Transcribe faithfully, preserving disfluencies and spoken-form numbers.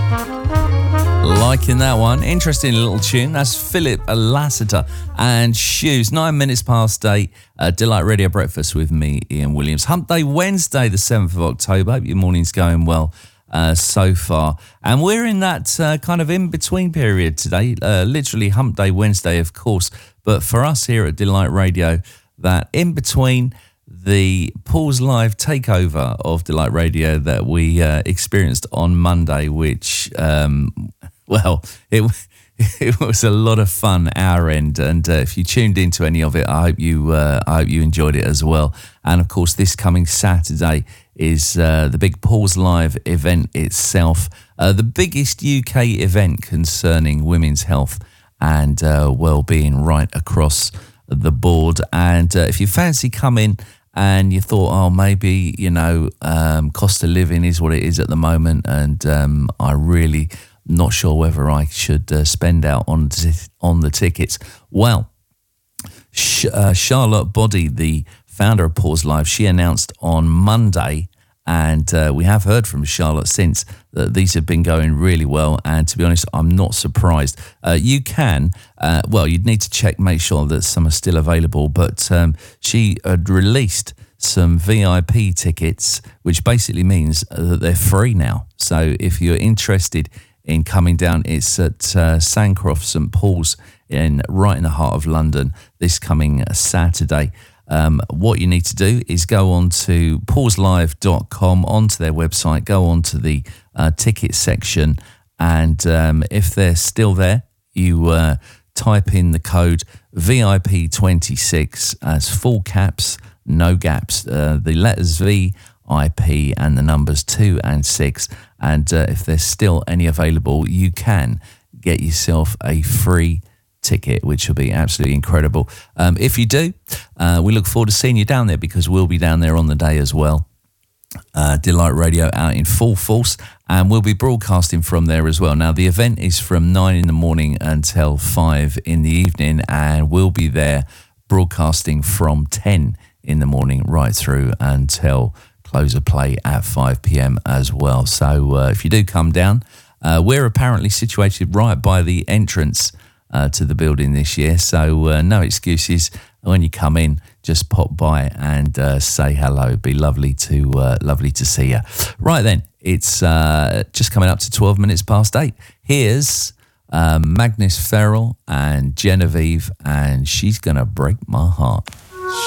Liking that one. Interesting little tune. That's Philip Lassiter and Shoes. Nine minutes past eight. Uh, Delight Radio Breakfast with me, Ian Williams. Hump Day Wednesday, the seventh of October. Hope your morning's going well uh, so far. And we're in that uh, kind of in-between period today. Uh, literally Hump Day Wednesday, of course. But for us here at Delight Radio, that in-between the Paul's Live takeover of Delight Radio that we uh, experienced on Monday, which... Um, Well, it it was a lot of fun our end, and uh, if you tuned into any of it, I hope you uh, I hope you enjoyed it as well. And of course, this coming Saturday is uh, the big Paul's Live event itself, uh, the biggest U K event concerning women's health and uh, well-being right across the board. And uh, if you fancy coming and you thought, oh, maybe you know, um, cost of living is what it is at the moment, and um, I really. Not sure whether I should uh, spend out on t- on the tickets. Well, Sh- uh, Charlotte Body, the founder of Paul's Live, she announced on Monday, and uh, we have heard from Charlotte since that these have been going really well. And to be honest, I'm not surprised. Uh, you can, uh, well, you'd need to check, make sure that some are still available. But um, she had released some V I P tickets, which basically means that they're free now. So if you're interested in coming down, it's at uh, Sandcroft St Paul's in right in the heart of London this coming Saturday. Um, what you need to do is go on to pauls live dot com, onto their website, go on to the uh, ticket section, and um, if they're still there, you uh, type in the code V I P twenty-six as full caps, no gaps, uh, the letters V I P and the numbers two and six, and uh, if there's still any available, you can get yourself a free ticket, which will be absolutely incredible. Um, if you do, uh, we look forward to seeing you down there, because we'll be down there on the day as well. Uh, Delight Radio out in full force, and we'll be broadcasting from there as well. Now, the event is from nine in the morning until five in the evening, and we'll be there broadcasting from ten in the morning right through until close of play at five p.m. as well. So uh, if you do come down, uh, we're apparently situated right by the entrance uh, to the building this year. So uh, no excuses. When you come in, just pop by and uh, say hello. It'd be lovely to uh, lovely to see you. Right then, it's uh, just coming up to twelve minutes past eight. Here's uh, Magnus Ferrell and Genevieve, and She's Gonna Break My Heart.